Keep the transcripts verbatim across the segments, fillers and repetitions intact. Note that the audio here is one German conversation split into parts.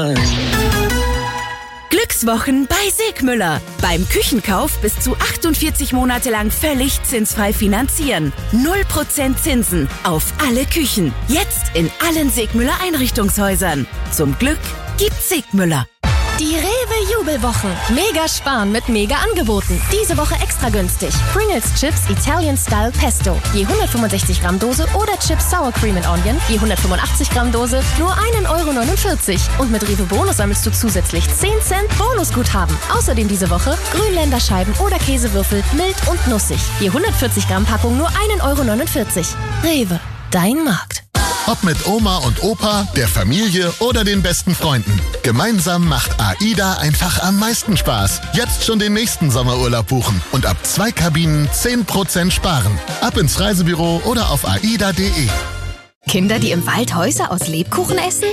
Glückswochen bei Segmüller. Beim Küchenkauf bis zu achtundvierzig Monate lang völlig zinsfrei finanzieren. null Prozent Zinsen auf alle Küchen. Jetzt in allen Segmüller Einrichtungshäusern. Zum Glück gibt's Segmüller. Die Rewe-Jubelwochen. Mega sparen mit Mega-Angeboten. Diese Woche extra günstig. Pringles Chips Italian Style Pesto. Je hundertfünfundsechzig Gramm Dose oder Chips Sour Cream and Onion. Je hundertfünfundachtzig Gramm Dose. Nur ein Euro neunundvierzig. Und mit Rewe Bonus sammelst du zusätzlich zehn Cent Bonusguthaben. Außerdem diese Woche Grünländerscheiben oder Käsewürfel mild und nussig. Je hundertvierzig Gramm Packung nur ein Euro neunundvierzig. Rewe, dein Markt. Ob mit Oma und Opa, der Familie oder den besten Freunden. Gemeinsam macht AIDA einfach am meisten Spaß. Jetzt schon den nächsten Sommerurlaub buchen und ab zwei Kabinen zehn Prozent sparen. Ab ins Reisebüro oder auf aida punkt de. Kinder, die im Wald Häuser aus Lebkuchen essen?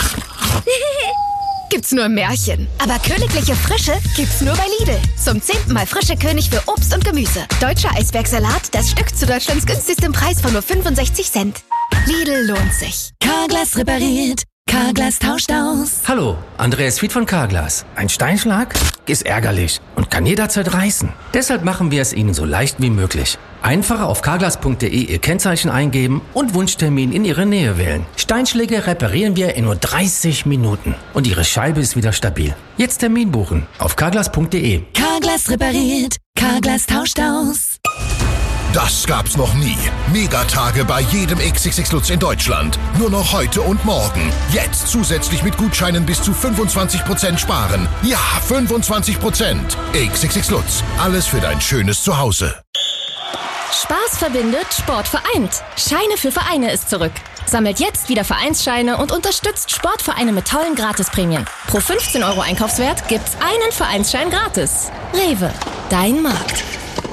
Gibt's nur im Märchen. Aber königliche Frische gibt's nur bei Lidl. Zum zehnten Mal frische König für Obst und Gemüse. Deutscher Eisbergsalat, das Stück zu Deutschlands günstigstem Preis von nur fünfundsechzig Cent. Lidl lohnt sich. Carglass repariert, Carglass tauscht aus. Hallo, Andreas Fied von Carglass. Ein Steinschlag ist ärgerlich und kann jederzeit reißen. Deshalb machen wir es Ihnen so leicht wie möglich. Einfach auf carglass punkt de Ihr Kennzeichen eingeben und Wunschtermin in Ihre Nähe wählen. Steinschläge reparieren wir in nur dreißig Minuten und Ihre Scheibe ist wieder stabil. Jetzt Termin buchen auf carglass punkt de. Carglass repariert, Carglass tauscht aus. Das gab's noch nie. Megatage bei jedem X X X Lutz in Deutschland. Nur noch heute und morgen. Jetzt zusätzlich mit Gutscheinen bis zu fünfundzwanzig Prozent sparen. Ja, fünfundzwanzig Prozent. X X X Lutz. Alles für dein schönes Zuhause. Spaß verbindet, Sport vereint. Scheine für Vereine ist zurück. Sammelt jetzt wieder Vereinsscheine und unterstützt Sportvereine mit tollen Gratisprämien. Pro fünfzehn Euro Einkaufswert gibt's einen Vereinsschein gratis. Rewe, dein Markt.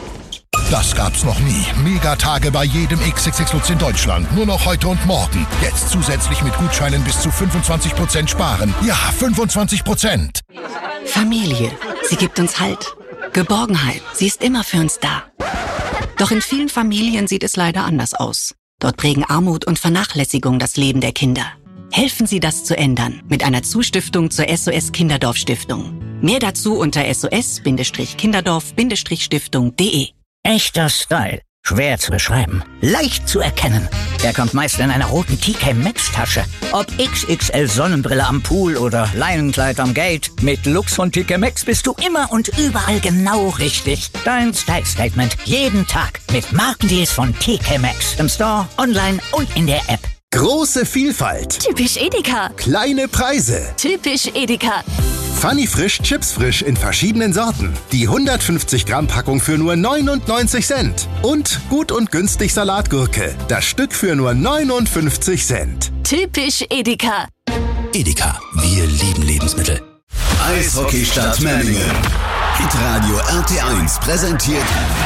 Das gab's noch nie. Megatage bei jedem X X X Lutz in Deutschland. Nur noch heute und morgen. Jetzt zusätzlich mit Gutscheinen bis zu fünfundzwanzig Prozent sparen. Ja, fünfundzwanzig Prozent. Familie. Sie gibt uns Halt. Geborgenheit. Sie ist immer für uns da. Doch in vielen Familien sieht es leider anders aus. Dort prägen Armut und Vernachlässigung das Leben der Kinder. Helfen Sie, das zu ändern mit einer Zustiftung zur S O S Kinderdorf Stiftung. Mehr dazu unter s o s kinderdorf stiftung punkt de. Echter Style. Schwer zu beschreiben. Leicht zu erkennen. Er kommt meist in einer roten T K Maxx Tasche. Ob X X L Sonnenbrille am Pool oder Leinenkleid am Gate. Mit Lux von T K Maxx bist du immer und überall genau richtig. Dein Style Statement jeden Tag mit Markendeals von T K Maxx. Im Store, online und in der App. Große Vielfalt. Typisch Edeka. Kleine Preise. Typisch Edeka. Funny Frisch Chips Frisch in verschiedenen Sorten. Die hundertfünfzig Gramm Packung für nur neunundneunzig Cent. Und gut und günstig Salatgurke. Das Stück für nur neunundfünfzig Cent. Typisch Edeka. Edeka, wir lieben Lebensmittel. Eishockeystadt Memmingen. Hitradio R T eins präsentiert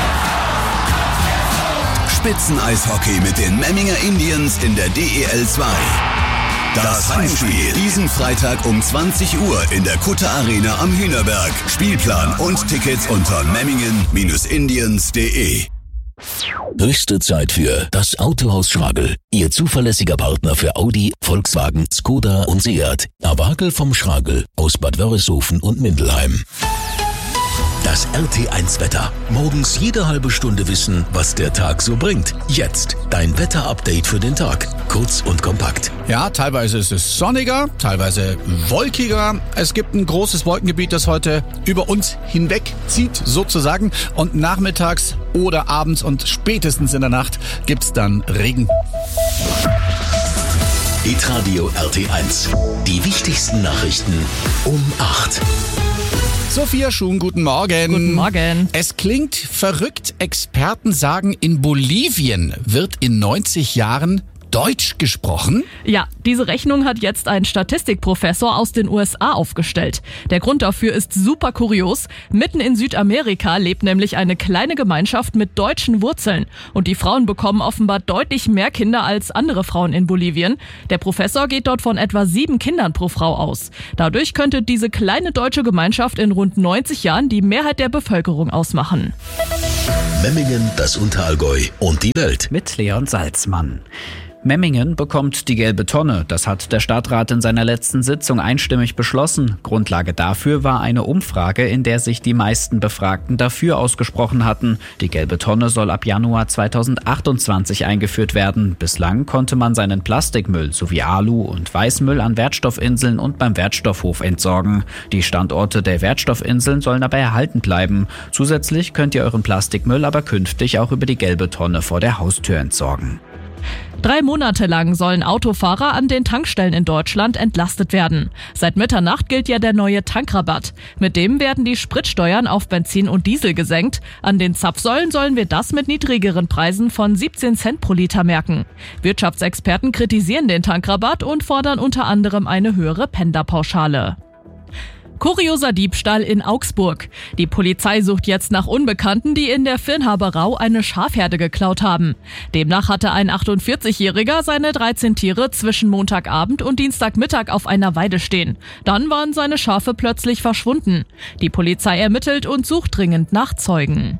Spitzeneishockey mit den Memminger Indians in der D E L zwei. Das Heimspiel diesen Freitag um zwanzig Uhr in der Kutter Arena am Hühnerberg. Spielplan und Tickets unter memmingen Indians punkt de. Höchste Zeit für das Autohaus Schragel. Ihr zuverlässiger Partner für Audi, Volkswagen, Skoda und Seat. Awagel vom Schragel aus Bad Wörishofen und Mindelheim. Das R T eins Wetter. Morgens jede halbe Stunde wissen, was der Tag so bringt. Jetzt dein Wetterupdate für den Tag. Kurz und kompakt. Ja, teilweise ist es sonniger, teilweise wolkiger. Es gibt ein großes Wolkengebiet, das heute über uns hinweg zieht, sozusagen. Und nachmittags oder abends und spätestens in der Nacht gibt's dann Regen. Hitradio R T eins. Die wichtigsten Nachrichten um acht. Sophia Schuhn, guten Morgen. Guten Morgen. Es klingt verrückt. Experten sagen, in Bolivien wird in neunzig Jahren Deutsch gesprochen? Ja, diese Rechnung hat jetzt ein Statistikprofessor aus den U S A aufgestellt. Der Grund dafür ist super kurios. Mitten in Südamerika lebt nämlich eine kleine Gemeinschaft mit deutschen Wurzeln. Und die Frauen bekommen offenbar deutlich mehr Kinder als andere Frauen in Bolivien. Der Professor geht dort von etwa sieben Kindern pro Frau aus. Dadurch könnte diese kleine deutsche Gemeinschaft in rund neunzig Jahren die Mehrheit der Bevölkerung ausmachen. Memmingen, das Unterallgäu und die Welt. Mit Leon Salzmann. Memmingen bekommt die gelbe Tonne. Das hat der Stadtrat in seiner letzten Sitzung einstimmig beschlossen. Grundlage dafür war eine Umfrage, in der sich die meisten Befragten dafür ausgesprochen hatten. Die gelbe Tonne soll ab Januar zweitausendachtundzwanzig eingeführt werden. Bislang konnte man seinen Plastikmüll sowie Alu- und Weißmüll an Wertstoffinseln und beim Wertstoffhof entsorgen. Die Standorte der Wertstoffinseln sollen aber erhalten bleiben. Zusätzlich könnt ihr euren Plastikmüll aber künftig auch über die gelbe Tonne vor der Haustür entsorgen. Drei Monate lang sollen Autofahrer an den Tankstellen in Deutschland entlastet werden. Seit Mitternacht gilt ja der neue Tankrabatt. Mit dem werden die Spritsteuern auf Benzin und Diesel gesenkt. An den Zapfsäulen sollen wir das mit niedrigeren Preisen von siebzehn Cent pro Liter merken. Wirtschaftsexperten kritisieren den Tankrabatt und fordern unter anderem eine höhere Pendlerpauschale. Kurioser Diebstahl in Augsburg. Die Polizei sucht jetzt nach Unbekannten, die in der Virnhaberau eine Schafherde geklaut haben. Demnach hatte ein achtundvierzigjähriger seine dreizehn Tiere zwischen Montagabend und Dienstagmittag auf einer Weide stehen. Dann waren seine Schafe plötzlich verschwunden. Die Polizei ermittelt und sucht dringend nach Zeugen.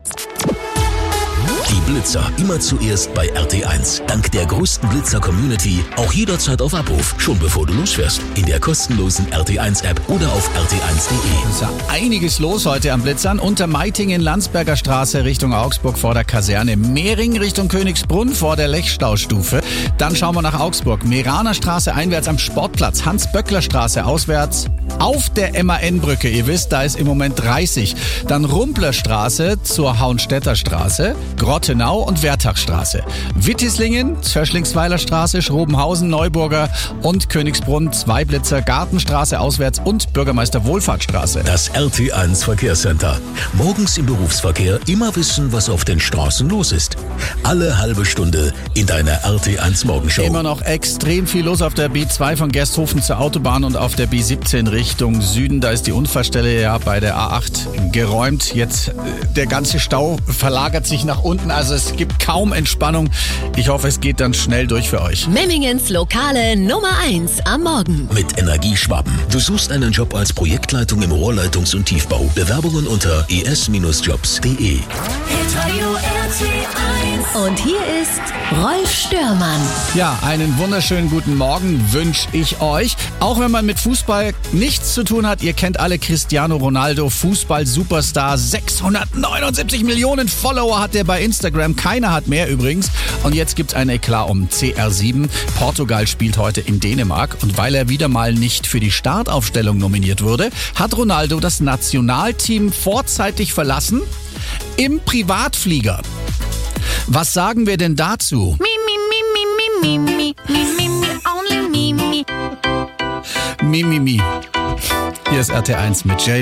Die Blitzer immer zuerst bei R T eins. Dank der größten Blitzer-Community auch jederzeit auf Abruf, schon bevor du losfährst. In der kostenlosen R T eins App oder auf R T eins Punkt de. Es ist ja einiges los heute am Blitzern. Unter Meitingen, Landsberger Straße Richtung Augsburg vor der Kaserne. Mehring Richtung Königsbrunn vor der Lechstaustufe. Dann schauen wir nach Augsburg. Meraner Straße einwärts am Sportplatz. Hans-Böckler-Straße auswärts auf der M A N-Brücke. Ihr wisst, da ist im Moment dreißig. Dann Rumplerstraße zur Hauenstädter Straße. Grottenau und Wertachstraße. Wittislingen, Zöschlingsweiler Straße, Schrobenhausen, Neuburger und Königsbrunn, Zweiblitzer, Gartenstraße auswärts und Bürgermeister Wohlfahrtsstraße. Das R T eins Verkehrscenter. Morgens im Berufsverkehr immer wissen, was auf den Straßen los ist. Alle halbe Stunde in deiner R T eins Morgenshow. Immer noch extrem viel los auf der B zwei von Gersthofen zur Autobahn und auf der B siebzehn Richtung Süden. Da ist die Unfallstelle ja bei der A acht geräumt. Jetzt äh, der ganze Stau verlagert sich nach unten. Also es gibt kaum Entspannung. Ich hoffe, es geht dann schnell durch für euch. Memmingens Lokale Nummer eins am Morgen. Mit Energieschwaben. Du suchst einen Job als Projektleitung im Rohrleitungs- und Tiefbau. Bewerbungen unter e s jobs punkt de. Und hier ist Rolf Störmann. Ja, einen wunderschönen guten Morgen wünsche ich euch. Auch wenn man mit Fußball nichts zu tun hat, ihr kennt alle Cristiano Ronaldo, Fußball-Superstar. sechshundertneunundsiebzig Millionen Follower hat er bei Instagram. Keiner hat mehr übrigens. Und jetzt gibt's ein Eklat um C R sieben. Portugal spielt heute in Dänemark. Und weil er wieder mal nicht für die Startaufstellung nominiert wurde, hat Ronaldo das Nationalteam vorzeitig verlassen im Privatflieger. Was sagen wir denn dazu? Mi, mi, mi, mi, mi, mi, mi, mi, only mi, mi. Mi, mi, mi. Hier ist R T eins mit J.